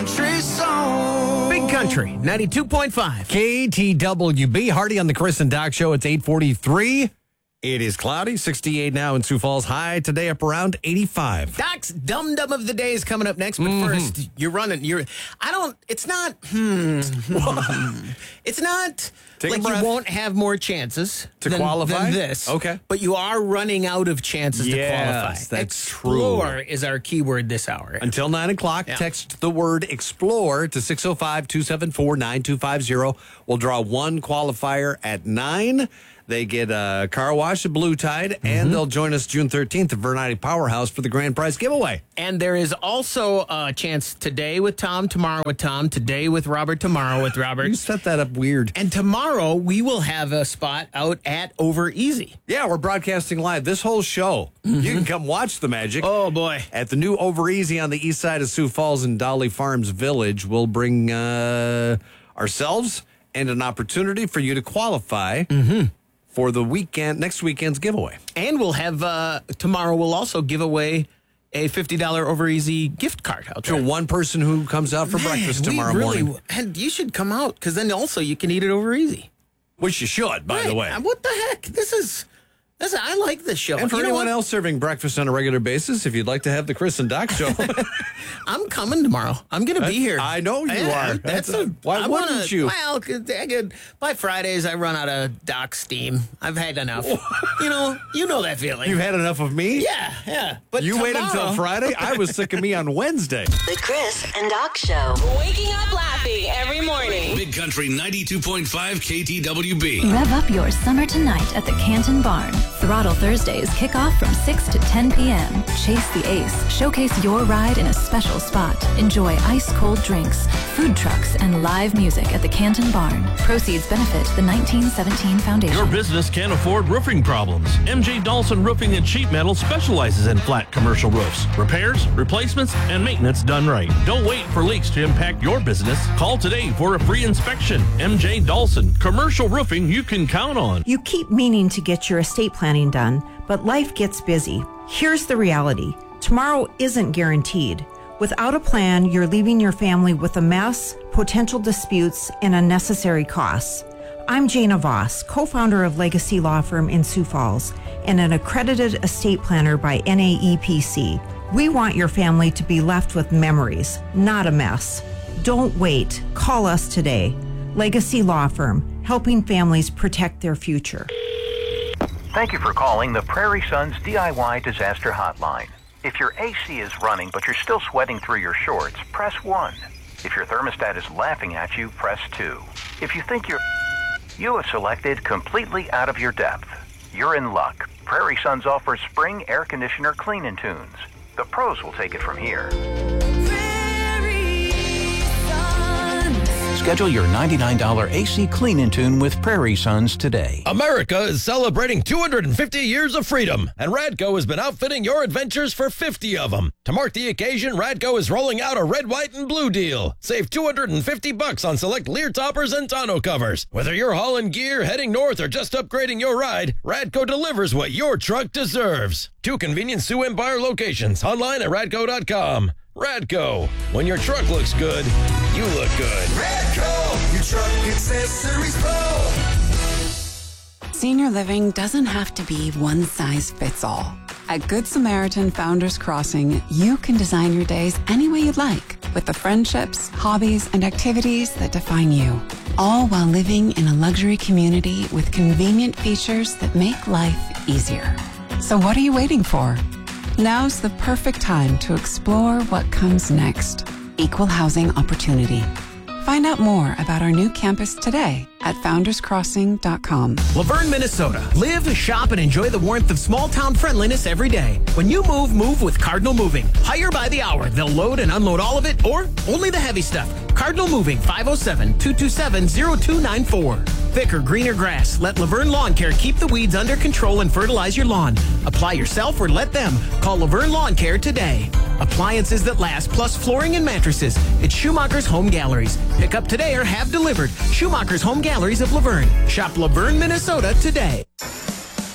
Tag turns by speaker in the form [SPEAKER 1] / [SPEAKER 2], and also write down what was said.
[SPEAKER 1] country song.
[SPEAKER 2] Big Country, 92.5. KTWB. Hardy on the Chris and Doc Show. It's 8:43. It is cloudy, 68 now in Sioux Falls. High today up around 85.
[SPEAKER 3] Doc's Dum Dum of the Day is coming up next, but first, it's not
[SPEAKER 2] Take a
[SPEAKER 3] like
[SPEAKER 2] breath.
[SPEAKER 3] you won't have more chances
[SPEAKER 2] To
[SPEAKER 3] than
[SPEAKER 2] qualify?
[SPEAKER 3] this.
[SPEAKER 2] Okay.
[SPEAKER 3] But you are running out of chances to qualify.
[SPEAKER 2] Yes, that's
[SPEAKER 3] Explore
[SPEAKER 2] true.
[SPEAKER 3] is our keyword this hour.
[SPEAKER 2] Until 9 o'clock,
[SPEAKER 3] Yeah.
[SPEAKER 2] text the word EXPLORE to 605-274-9250. We'll draw one qualifier at 9. They get a car wash at Blue Tide, and they'll join us June 13th at Vernati Powerhouse for the grand prize giveaway.
[SPEAKER 3] And there is also a chance today with Tom, tomorrow with Tom, today with Robert, tomorrow with Robert.
[SPEAKER 2] You set that up weird.
[SPEAKER 3] And tomorrow we will have a spot out at Over Easy.
[SPEAKER 2] Yeah, we're broadcasting live this whole show. You can come watch the magic.
[SPEAKER 3] Oh, boy.
[SPEAKER 2] At the new Over Easy on the east side of Sioux Falls in Dolly Farms Village. We'll bring ourselves and an opportunity for you to qualify for the next weekend's giveaway.
[SPEAKER 3] And we'll have, tomorrow we'll also give away a $50 Over Easy gift card out
[SPEAKER 2] To
[SPEAKER 3] there.
[SPEAKER 2] one person who comes out for breakfast tomorrow morning.
[SPEAKER 3] And you should come out, because then also you can eat it Over Easy.
[SPEAKER 2] Which you should, by the way.
[SPEAKER 3] What the heck? I like this show.
[SPEAKER 2] And for
[SPEAKER 3] You know
[SPEAKER 2] anyone
[SPEAKER 3] what?
[SPEAKER 2] else serving breakfast on a regular basis, if you'd like to have the Chris and Doc Show.
[SPEAKER 3] I'm coming tomorrow. I'm going to be here.
[SPEAKER 2] I know you are. Why wouldn't you?
[SPEAKER 3] Well, 'cause by Fridays I run out of Doc steam. I've had enough. you know that feeling.
[SPEAKER 2] You've had enough of me?
[SPEAKER 3] Yeah. But
[SPEAKER 2] You wait until
[SPEAKER 3] tomorrow-
[SPEAKER 2] Friday? I was sick of me on Wednesday.
[SPEAKER 4] The Chris and Doc Show.
[SPEAKER 5] Waking up laughing every morning.
[SPEAKER 6] Big Country 92.5 KTWB.
[SPEAKER 7] Rev up your summer tonight at the Canton Barn. Throttle Thursdays kick off from 6 to 10 p.m. Chase the Ace. Showcase your ride in a special spot. Enjoy ice-cold drinks, food trucks, and live music at the Canton Barn. Proceeds benefit the 1917 Foundation.
[SPEAKER 8] Your business can't afford roofing problems. MJ Dawson Roofing and Sheet Metal specializes in flat commercial roofs. Repairs, replacements, and maintenance done right. Don't wait for leaks to impact your business. Call today for a free inspection. MJ Dawson, commercial roofing you can count on.
[SPEAKER 9] You keep meaning to get your estate planning done, but life gets busy. Here's the reality. Tomorrow isn't guaranteed. Without a plan, you're leaving your family with a mess, potential disputes, and unnecessary costs. I'm Jana Voss, co-founder of Legacy Law Firm in Sioux Falls and an accredited estate planner by NAEPC. We want your family to be left with memories, not a mess. Don't wait. Call us today. Legacy Law Firm, helping families protect their future.
[SPEAKER 10] Thank you for calling the Prairie Sons DIY Disaster Hotline. If your AC is running but you're still sweating through your shorts, press 1. If your thermostat is laughing at you, press 2. If you think you have selected completely out of your depth, you're in luck. Prairie Sons offers spring air conditioner clean-in tunes. The pros will take it from here. Schedule your $99 AC clean-in tune with Prairie Sons today.
[SPEAKER 8] America is celebrating 250 years of freedom, and Radco has been outfitting your adventures for 50 of them. To mark the occasion, Radco is rolling out a red, white, and blue deal. Save $250 on select Lear toppers and tonneau covers. Whether you're hauling gear, heading north, or just upgrading your ride, Radco delivers what your truck deserves. 2 convenient Sioux Empire locations. Online at radco.com. Radco. When your truck looks good, you look good.
[SPEAKER 1] Radco, your truck accessories pro.
[SPEAKER 11] Senior living doesn't have to be one size fits all. At Good Samaritan Founders Crossing, you can design your days any way you'd like with the friendships, hobbies, and activities that define you. All while living in a luxury community with convenient features that make life easier. So what are you waiting for? Now's the perfect time to explore what comes next. Equal housing opportunity. Find out more about our new campus today at founderscrossing.com.
[SPEAKER 3] Laverne, Minnesota. Live, shop, and enjoy the warmth of small-town friendliness every day. When you move with Cardinal Moving. Hire by the hour. They'll load and unload all of it, or only the heavy stuff. Cardinal Moving, 507-227-0294. Thicker, greener grass. Let Laverne Lawn Care keep the weeds under control and fertilize your lawn. Apply yourself or let them. Call Laverne Lawn Care today. Appliances that last, plus flooring and mattresses. It's Schumacher's Home Galleries. Pick up today or have delivered. Schumacher's Home Galleries of Laverne. Shop Laverne, Minnesota today.